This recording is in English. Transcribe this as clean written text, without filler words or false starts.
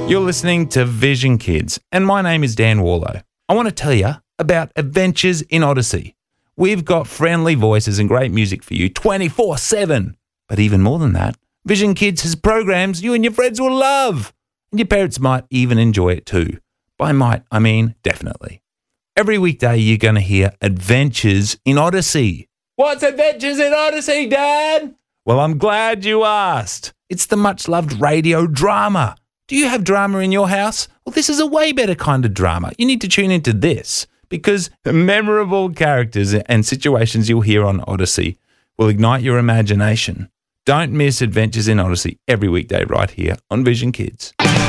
You're listening to Vision Kids, and my name is Dan Warlow. I want to tell you about Adventures in Odyssey. We've got friendly voices and great music for you 24/7. But even more than that, Vision Kids has programs you and your friends will love. And your parents might even enjoy it too. By might, I mean definitely. Every weekday you're going to hear Adventures in Odyssey. What's Adventures in Odyssey, Dad? Well, I'm glad you asked. It's the much-loved radio drama. Do you have drama in your house? Well, this is a way better kind of drama. You need to tune into this because the memorable characters and situations you'll hear on Odyssey will ignite your imagination. Don't miss Adventures in Odyssey every weekday right here on Vision Kids.